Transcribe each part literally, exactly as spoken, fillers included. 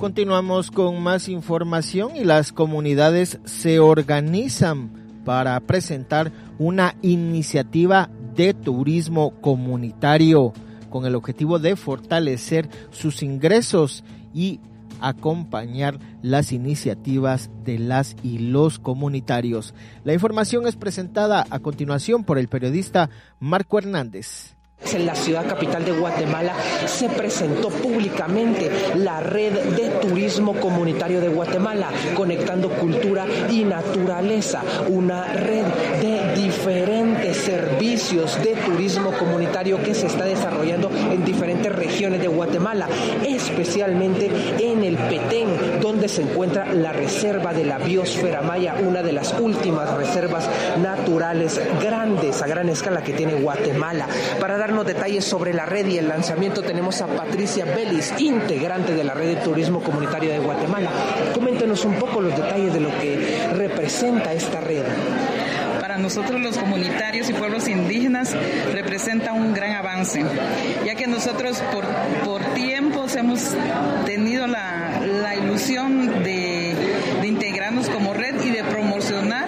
Continuamos con más información y las comunidades se organizan para presentar una iniciativa de turismo comunitario con el objetivo de fortalecer sus ingresos y acompañar las iniciativas de las y los comunitarios. La información es presentada a continuación por el periodista Marco Hernández. En la ciudad capital de Guatemala se presentó públicamente la Red de Turismo Comunitario de Guatemala, conectando cultura y naturaleza, una red de diferentes servicios de turismo comunitario que se está desarrollando en diferentes regiones de Guatemala, especialmente en el Petén, donde se encuentra la Reserva de la Biosfera Maya, una de las últimas reservas naturales grandes a gran escala que tiene Guatemala. Para darnos detalles sobre la red y el lanzamiento tenemos a Patricia Vélez, integrante de la Red de Turismo Comunitario de Guatemala. Coméntenos un poco los detalles de lo que representa esta red. Para nosotros los comunitarios y pueblos indígenas representa un gran avance, ya que nosotros por, por tiempos hemos tenido la, la ilusión de, de integrarnos como red y de promocionar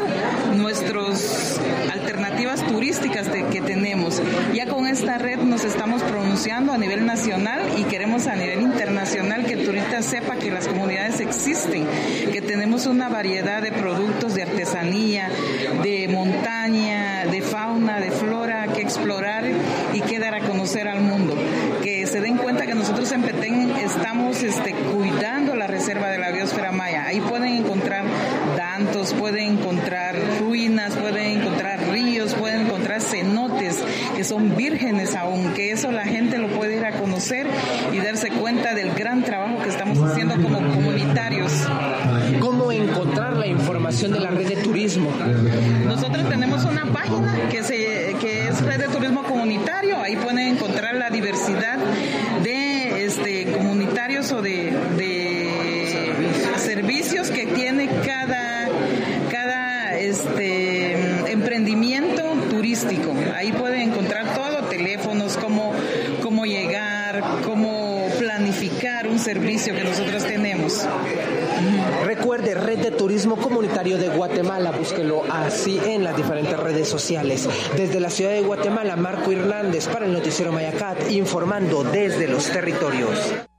nuestras alternativas turísticas de, que tenemos. Ya con esta red nos estamos pronunciando a nivel nacional y queremos a nivel internacional que el turista sepa que las comunidades existen, que tenemos una variedad de productos de artesanía, de montaña, de fauna, de flora que explorar y que dar a conocer al mundo. Que se den cuenta que nosotros en Petén estamos este, cuidando la Reserva de la Biosfera Maya. Ahí pueden encontrar dantos, pueden encontrar ruinas, pueden encontrar ríos, pueden encontrar cenotes que son vírgenes aún, que eso la gente lo puede ir a conocer y darse cuenta del gran trabajo que estamos haciendo como comunitarios. ¿Cómo encontrar la información de la red de turismo? Nosotros tenemos una página que, se, que es Red de Turismo Comunitario, ahí pueden encontrar la diversidad de este, comunitarios o de, de servicios que tiene cada, cada este, emprendimiento turístico. Ahí pueden encontrar todo, teléfonos, cómo, cómo llegar, cómo planificar un servicio que nosotros tenemos. Recuerde, Red de Turismo Comunitario de Guatemala, búsquelo así en las diferentes redes sociales. Desde la ciudad de Guatemala, Marco Hernández para el noticiero Mayacat, informando desde los territorios.